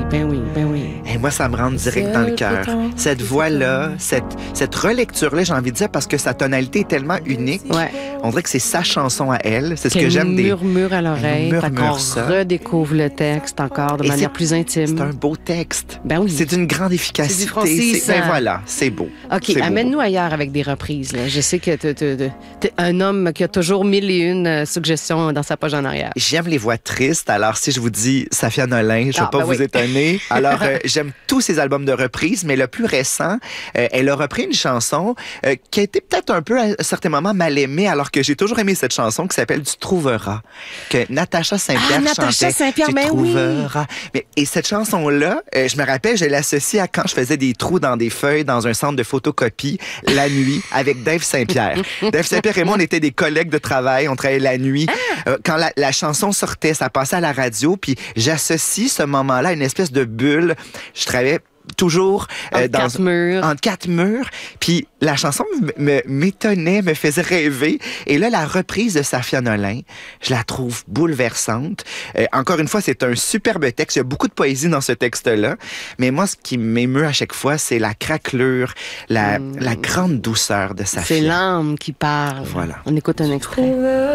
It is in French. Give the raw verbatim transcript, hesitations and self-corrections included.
ben oui, ben oui. Et moi, ça me rentre direct dans le cœur. Cette voix-là, cette, cette relecture-là, j'ai envie de dire, parce que sa tonalité est tellement unique. Ouais. On dirait que c'est sa chanson à elle. C'est ce que Qu'elle j'aime des... murmure à l'oreille, Elle fait murmure qu'on ça. redécouvre le texte encore de Et manière c'est- plus intime. C'est un beau texte. Ben oui. C'est d'une grande efficacité. C'est du Francis, C'est- ben hein. voilà, c'est beau. OK, C'est beau, amène-nous beau. ailleurs avec des reprises. Là. Je sais que tu es un homme qui a toujours mille et une euh, suggestions dans sa page en arrière. J'aime les voix tristes. Alors, si je vous dis Safia Nolin, je ne vais Ah, pas ben vous oui. étonner. Alors, euh, j'aime tous ses albums de reprises, mais le plus récent, euh, elle a repris une chanson euh, qui a été peut-être un peu, à certains moments, mal aimée, alors que j'ai toujours aimé cette chanson qui s'appelle Tu trouveras, que Natacha Saint-Pierre Ah, Natacha chantait. Saint-Pierre, Tu ben oui. trouveras. Mais, et cette chanson-là, euh, je me rappelle, je l'associe à quand je faisais des trous dans des feuilles dans un centre de photocopie la nuit avec Dave Saint-Pierre. Dave Saint-Pierre et moi, on était des collègues de travail, on travaillait la nuit. Ah. Euh, quand la, la chanson sortait, ça passait à la radio, puis j'associe ce moment-là à une espèce de bulle. Je travaillais toujours euh, Entre dans quatre murs. entre quatre murs, puis la chanson me- me- m'étonnait, me faisait rêver. Et là, la reprise de Safia Nolin, je la trouve bouleversante. Euh, encore une fois, c'est un superbe texte. Il y a beaucoup de poésie dans ce texte-là. Mais moi, ce qui m'émeut à chaque fois, c'est la craquelure, la, Mm. la grande douceur de Safia. C'est l'âme qui parle. Voilà. On écoute un extrait.